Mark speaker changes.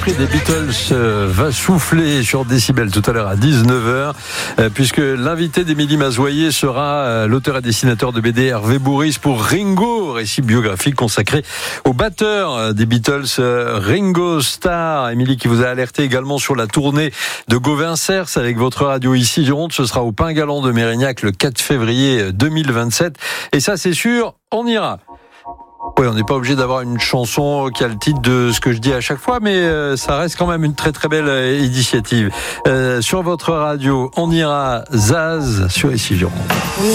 Speaker 1: l'esprit des Beatles va souffler sur Décibel tout à l'heure à 19h, puisque l'invité d'Émilie Mazoyer sera l'auteur et dessinateur de BD Hervé Bourris pour Ringo, récit biographique consacré au batteur des Beatles, Ringo Starr. Émilie qui vous a alerté également sur la tournée de Gauvin Cers avec votre radio ici Gironde. Ce sera au Pain Galant de Mérignac le 4 février 2027. Et ça, c'est sûr, on ira. Oui, on n'est pas obligé d'avoir une chanson qui a le titre de ce que je dis à chaque fois, mais ça reste quand même une très très belle initiative. Sur votre radio, on ira Zaz sur ici Gironde.